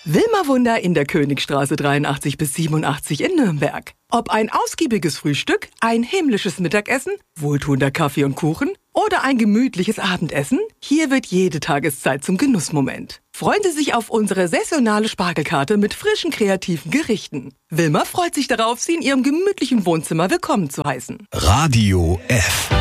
Wilma Wunder in der Königstraße 83 bis 87 in Nürnberg. Ob ein ausgiebiges Frühstück, ein himmlisches Mittagessen, wohltuender Kaffee und Kuchen oder ein gemütliches Abendessen, hier wird jede Tageszeit zum Genussmoment. Freuen Sie sich auf unsere saisonale Spargelkarte mit frischen, kreativen Gerichten. Wilma freut sich darauf, Sie in ihrem gemütlichen Wohnzimmer willkommen zu heißen. Radio F.